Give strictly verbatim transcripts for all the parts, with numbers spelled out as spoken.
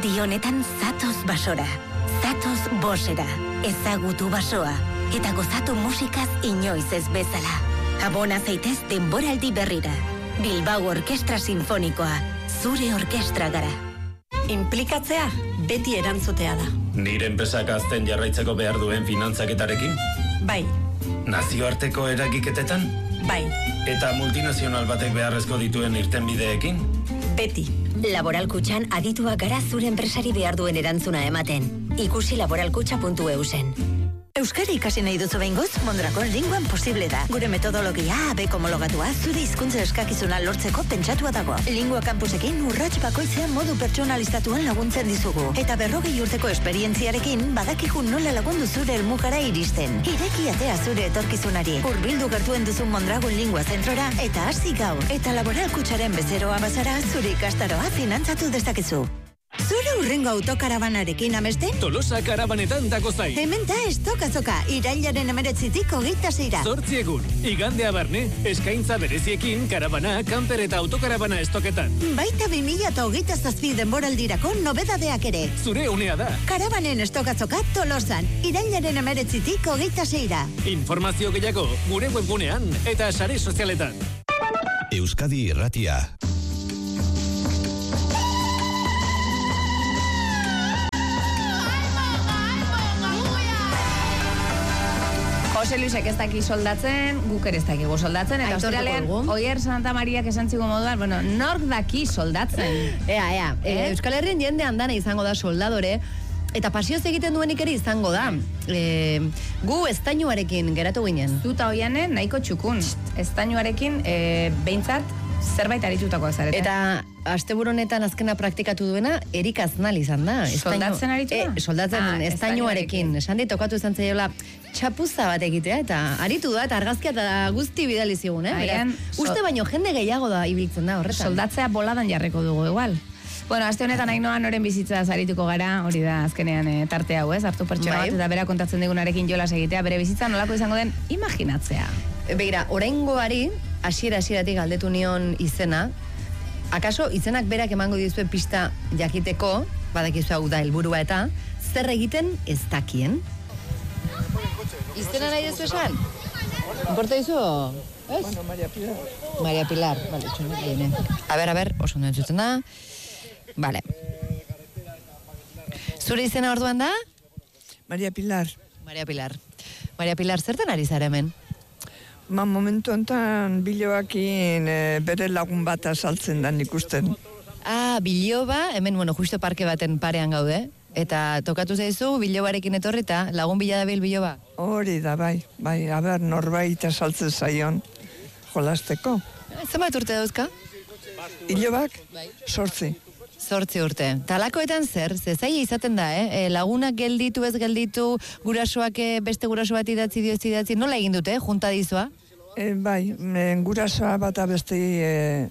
Denboraldi honetan zatoz basora, zatoz bosera, ezagutu basoa, eta gozatu musikaz inoiz ez bezala. Abona zaitez denboraldi berrira. Bilbao Orkestra Sinfonikoa, zure orkestra gara. Inplikatzea beti erantzutea da. Nire enpresak azten jarraitzeko behar duen finantzaketarekin? Bai. Nazioarteko eragiketetan? Bai. Eta multinazional batek beharrezko dituen irtenbideekin? Beti. Laboral Kutxan adituak gara zure enpresari behar duen erantzuna ematen. Ikusi laboralkutxa puntu eusen. Euskara ikasi nahi duzu behingoz, Mondrakon Linguan posible da. Gure metodologia A B homologatua zure hizkuntza eskakizuna lortzeko pentsatua dago. Lingua kampusekin urrats bakoitzean modu pertsonalizatuan laguntzen dizugu. Eta berrogei urteko esperientziarekin badakigu nola lagundu zure helmugara iristen. Ireki atea zure etorkizunari. Hurbildu gertuen duzun Mondragon Lingua zentrora eta hasi gaur. Eta Laboral Kutxaren bezeroa bazara zure ikastaroa finantzatu dezakezu. Zure urrengo autokarabanarekin amesten? Tolosa karabanetan dako zai. Hemen da estokazoka, irailaren emeretzitik hogeita zeira. Zortzi egun, igandea barne, eskaintza bereziekin karabana, kamper eta autokarabana estoketan. Baita bi mila eta hogeita zazpi denboraldirako nobedadeak ere. Zure unea da. Karabanen estokazoka Tolosan, irailaren emeretzitik hogeita zeira. Informazio gehiago, gure webgunean eta sare sozialetan. Euskadi Irratia. Jose Luisek ez daki soldatzen, guk ere ez dakigu soldatzen, eta ostiralean Oier Santa Mariak esan txigu moduan, bueno, nork daki soldatzen? Ea, ea, eh? Euskal Herrien jende andana izango da soldadore, eta pasioz egiten duenik ere izango da. E, gu estainuarekin geratu ginen. Zuta Oianen nahiko txukun, estainuarekin e, behintzat zerbait aritutakoak zarete. Eta asteburu honetan azkena praktikatu duena Erik Aznal izan da. Soldatzen aritu da? E, soldatzen ah, estainuarekin. Esan dit, tokatu izan zaiola txapuza bat egitea, eta aritu da, eta argazkia eta guzti bidali zigun, eh? Beraz, uste baino jende gehiago da ibiltzen da horretan. Soldatzea boladan jarriko dugu, igual. Bueno, aste honetan Ainoa noren bizitza zarituko gara, hori da azkenean e, tarte hau, ez? Hartu pertsona bat, eta bera kontatzen digunarekin jolas egitea, bere bizitza nolako izango den imaginatzea. Begira, oraingoari hasiera hasieratik galdetu nion izena, akaso izenak berak emango dizue pista jakiteko, badakizu hau da helburua eta, zer egiten ez dakien? Izena nahi dezu esan? Importa dizu? Ez? Bueno, Maria Pilar. Maria Pilar, vale, txonek egine. A ber, a ber, oso ondo entzuten da. Vale. Zure izena orduan da? Maria Pilar. Maria Pilar. Maria Pilar, zertan ari zara hemen? Ma, momentu enten biloakin e, bere lagun bat asaltzen da ikusten. Ah, biloba, hemen, bueno, justo parke baten parean gaude. Eta tokatu zaizu, bilobarekin etorri eta lagun bila dabil biloba? Hori da, bai. Bai, aber, norbait asaltzen zaion jolasteko. Zenbat urte dauzka? Bilobak? Sortzi. Zortzi urte. Talakoetan zer, ze zaila izaten da, eh? E, lagunak gelditu ez gelditu, gurasoak beste guraso bat idatzi dio ez idatzi, nola egin dute, junta dizua? E, bai, e, gurasoa bat abesti e,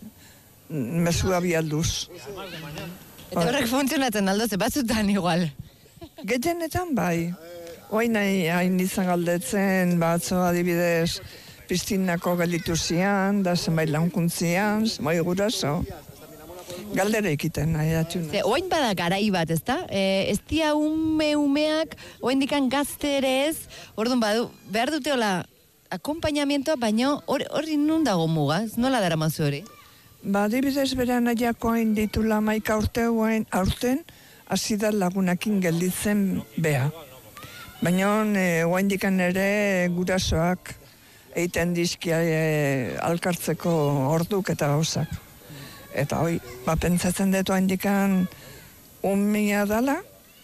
mesua bialduz. Eta horrek funtzionatzen aldo, ze batzutan igual. Gehienetan bai. Oain hain izan galdetzen, batzo adibidez, piztinako gelditu zian, da zenbait launkuntzian, zenbait guraso. Galdera ikiten, nahi atxuna. Oain bada garai bat, ezta? E, ez dia ume umeak, oain dikan gazte ere ez, orduan badu, behar dute hola, akompainamientoa, baina hori or, nun dago mugaz, nola dara mazu hori? Ba, adibidez bera nahiako hain ditula maika urte hain aurten, hasi da lagunakin gelditzen beha. Baina e, oain dikan ere gurasoak egiten dizkia e, alkartzeko orduk eta gauzak. Eta hoi, ba, pentsatzen dut handikan umia dala,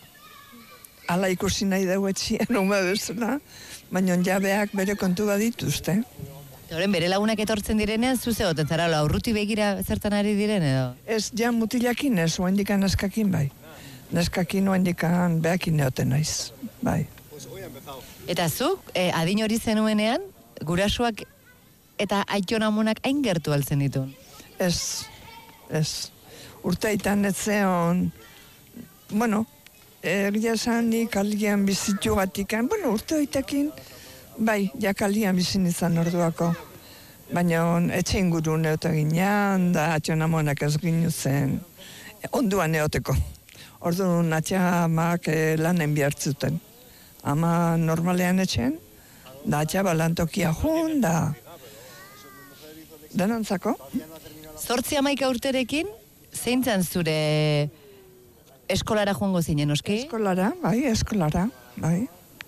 ala ikusi nahi dugu etxien ume bezala, baina jabeak bere kontu badituzte. Horren, bere lagunak etortzen direnean, zuze goten zara, aurruti begira zertan ari diren edo? Ez, ja mutilakin ez, oandikan neskakin bai. Neskakin oandikan behakin neoten naiz, bai. Eta zuk, eh, adin hori zenuenean, gurasoak eta aitonamonak hain gertu altzen ditun? Ez, ez. Urteitan etzeon, bueno, egia zanik alian bizitu batikan, bueno, urte hoitakin, bai, jak alian bizin izan orduako. Baina etxe inguru neote ginean, da aitonamonak ez ginu zen, onduan neoteko. Orduan atxa amak eh, lanen bihartzuten. Ama normalean etxen, da atxa balantokia jun, da denantzako. Zortzi amaika urterekin, zeintzan zure eskolara joango zinen, oski? Eskolara, bai, eskolara, bai.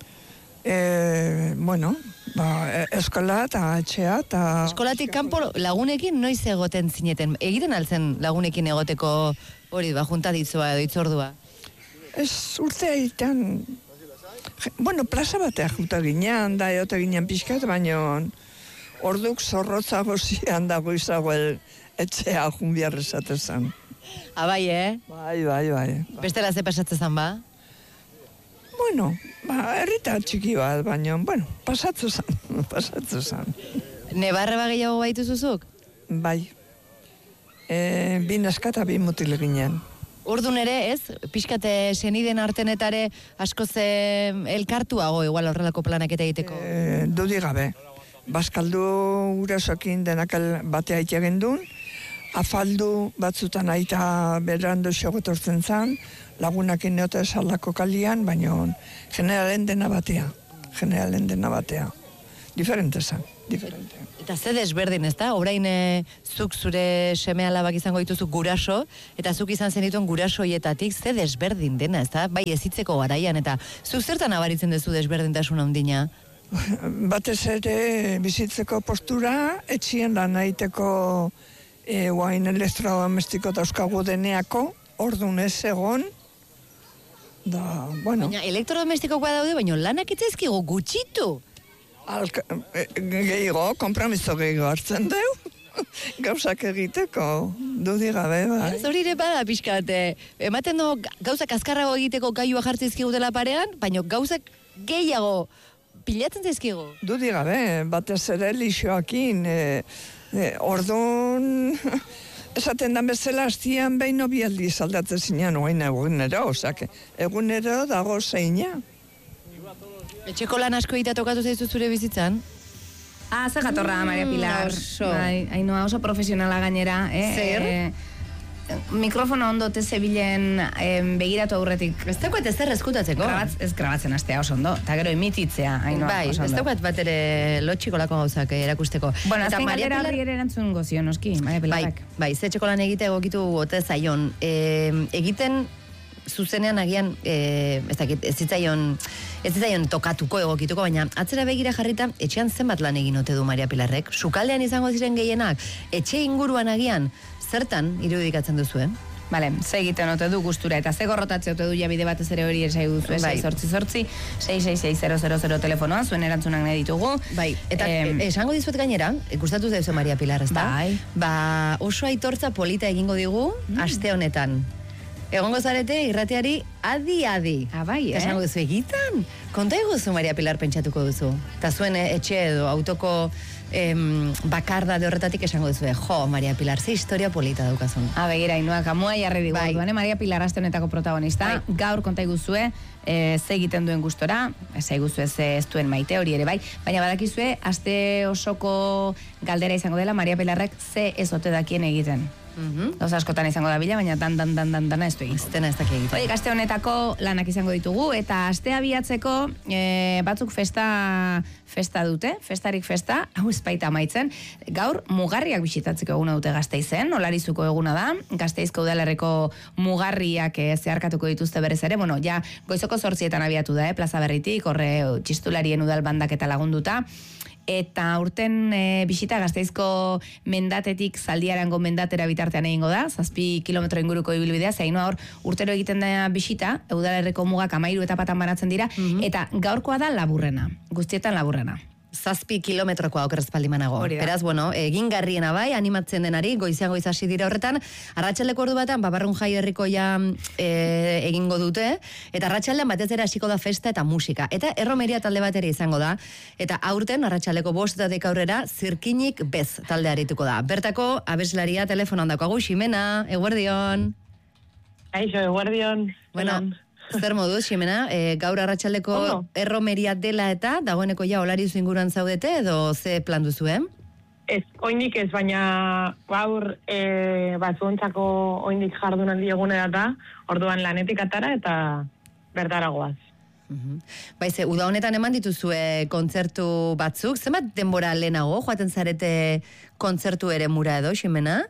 E, bueno, ba, eskola eta etxea eta... Eskolatik kanpo lagunekin noiz egoten zineten? Egiten altzen lagunekin egoteko hori, ba, junta ditzua edo itzordua? Ez urtea egiten... Bueno, plaza batea juta ginean, da eote ginean pixkat, baina orduk zorrotzago zian dago izago el etxea jun behar esatezan. Abai, eh? Bai, bai, bai. Bestela ze pasatzezan ba? Bueno, ba, errita txiki bat, baina, bueno, pasatzu zan, pasatzu zan. Nebarra bageiago baitu zuzuk? Bai. E, bi neska eta bi mutil ginen. Urdun ere, ez? Pixkate seniden artenetare askoz eh, elkartuago igual horrelako planaketa egiteko. E, dudi gabe. Baskaldu gurasokin denak batea itxegen duen, afaldu batzutan aita berandu xogotortzen zan, lagunakin neote salako kalian, baina generalen dena batea. Generalen dena batea. Diferente zan, diferente. Eta ze desberdin, ez da? Orain e, zuk zure seme alabak izango dituzu guraso, eta zuk izan zenituen gurasoietatik, ze desberdin dena, ez da? Bai ezitzeko garaian, eta zuk zertan abaritzen duzu desberdintasun handina? Batez ere bizitzeko postura, etxien lan egiteko e, guain elektrodomestiko dauzkagu deneako, ordun ez egon, da, bueno. Baina elektrodomestikokoa daude, baina lanak itzaizkigu gutxitu. Alka, e, gehiago, kompromiso gehiago hartzen deu, gauzak egiteko, dudi gabe, bai. Zori ere bada pixkat, eh, ematen do gauzak azkarrago egiteko gailua jartzizkigu dela parean, baina gauzak gehiago pilatzen zaizkigu. Dudi gabe, batez ere lixoakin, e, e, orduan, esaten da bezala hastian behin obialdi saldatzen zinean, oain egunero, osake, egunero dago zeina. Etxeko lan asko egita tokatu zaizu zure bizitzan? Ah, ze gatorra, Maria Pilar. oso. Bai, Ainhoa oso profesionala gainera, eh? Zer? Eh, mikrofono ondo te zebilen eh, begiratu aurretik. Ez daukat ez zer eskutatzeko. Grabatz, ez grabatzen astea oso ondo, eta gero emititzea, Ainhoa, Bai, oso ez ondo. daukat bat ere lotxikolako gauzak eh, erakusteko. Bueno, Eta azken Maria galdera Pilar- horri ere erantzun gozio, noski, Maria Bai, Pilarrak. bai, zetxeko lan egite egokitu ote zaion. E, egiten zuzenean agian, e, ez dakit, ez zitzaion, ez zitzaion tokatuko egokituko, baina atzera begira jarrita, etxean zenbat lan egin ote du Maria Pilarrek? Sukaldean izango ziren gehienak, etxe inguruan agian, zertan irudikatzen duzuen? Bale, ze egiten ote du gustura eta ze gorrotatze ote du jabide batez ere hori esai duzu, Bai. sei zortzi zortzi, sei sei sei zero zero zero telefonoa, zuen erantzunak nahi ditugu. Bai, eta Em, e, esango dizuet gainera, e, gustatu zaizu Maria Pilar, ezta? Bai. Ba, oso aitortza polita egingo digu aste honetan. Egongo zarete irrateari adi-adi. Ah, bai, eh? Esango duzu egitan. Konta eguzu Maria Pilar pentsatuko duzu. Eta zuen eh, etxe edo autoko em, bakarda de horretatik esango duzu. Jo, Maria Pilar, ze historia polita daukazun. Ah, begira, Ainhoa, kamua jarri digu, Bai. bai. Maria Pilar aste honetako protagonista, Bai. gaur konta iguzue, e, ze egiten duen gustora, ze iguzue ze ez duen maite hori ere bai, baina badakizue, aste osoko galdera izango dela, Maria Pilarrek ze ez ote dakien egiten. Mhm. Gauza askotan izango da bila, baina dan, dan, dan, dan, dana ez du egin. Ez dena ez daki egiten. Hori, aste honetako lanak izango ditugu, eta astea biatzeko e, batzuk festa festa dute, festarik festa, hau ez baita amaitzen, gaur mugarriak bisitatzeko eguna dute Gasteizen, Olarizuko eguna da, Gasteizko udalerriko mugarriak e, zeharkatuko dituzte berez ere, bueno, ja, goizoko zortzietan abiatu da, eh, plaza berritik, horre txistularien udal bandak eta lagunduta, eta urten e, bisita Gasteizko mendatetik Zaldiarango mendatera bitartean egingo da, zazpi kilometro inguruko ibilbidea, zainoa hor urtero egiten da bisita, udalerriko mugak amairu etapatan banatzen dira, eta gaurkoa da laburrena, guztietan laburrena. Zazpi kilometrokoa okerrezpaldimanago. Hori da. Beraz, bueno, egingarriena bai, animatzen denari, goizean goiz hasi dira horretan, arratsaldeko ordu batan, babarrun jai herriko ja e, egingo dute, eta arratsaldean batez ere hasiko da festa eta musika. Eta erromeria talde bat ere izango da, eta aurten arratsaldeko bostetatik aurrera, zirkinik bez talde arituko da. Bertako, abeslaria telefonoan daukagu, Ximena, eguerdion. Aixo, eguerdion. Bueno, zer modu, Ximena, e, gaur arratsaldeko Ondo. erromeria dela eta dagoeneko ja Olarizu inguruan zaudete edo ze plan duzuen? Ez, oindik ez, baina gaur e, batzuontzako oindik jardunaldi egunera da, orduan lanetik atara eta bertara goaz. Mhm. Baize, uda honetan eman dituzue kontzertu batzuk, zenbat denbora lehenago joaten zarete kontzertu ere mura edo, Ximena?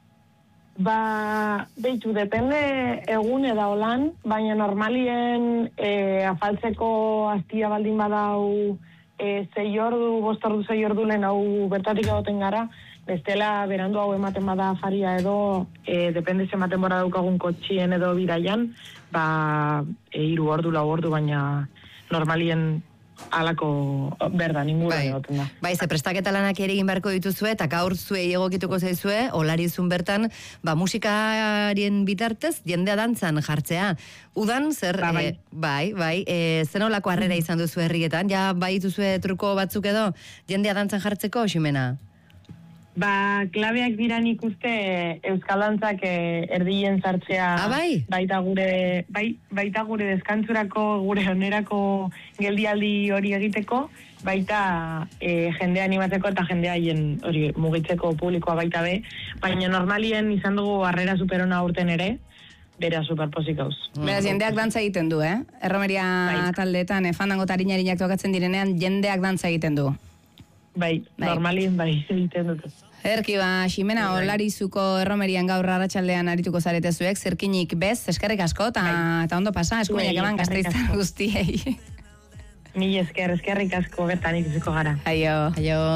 Ba, beitu, depende egun eda holan, baina normalien e, afaltzeko astia baldin badau e, zei ordu, bost ordu, zei ordu lehen hau bertatik egoten gara, bestela berandu hau ematen bada afaria edo, e, depende ematen bora daukagun kotxien edo bidaian, ba, e, iru ordu, lau ordu, baina normalien alako berda, ninguna bai. egoten da. Bai, ze prestaketa lanak ere egin beharko dituzue, eta gaur zuei egokituko zaizue, olarizun bertan, ba, musikarien bitartez, jendea dantzan jartzea. Udan, zer, Ba, bai. eh, bai, bai, e, zenolako harrera izan duzu herrietan, ja, bai dituzue truko batzuk edo, jendea dantzan jartzeko, Ximena? Ba, klabeak dira nik uste Euskal Dantzak eh, erdien sartzea Ah, bai? baita gure bai, baita gure deskantzurako, gure onerako geldialdi hori egiteko, baita eh, jendea animatzeko eta jendea haien hori mugitzeko publikoa baita be, baina normalien izan dugu harrera superona urten ere, bera superpozik gauz. Beraz, jendeak dantza egiten du, eh? Erromeria Bai. taldeetan, eh, fandango eta harinarinak tokatzen direnean, jendeak dantza egiten du. Bai, Bai. normalien bai egiten dut. Erki, ba, Ximena, Bai. Olarizuko erromerian gaur arratsaldean arituko zarete zuek, zerkinik bez, eskerrik asko, eta ta ondo pasa, eskumenak Zuei, eman eskerrik Gasteiztar asko. guztiei. Mil esker, eskerrik asko bertan ikusiko gara. Aio. Aio.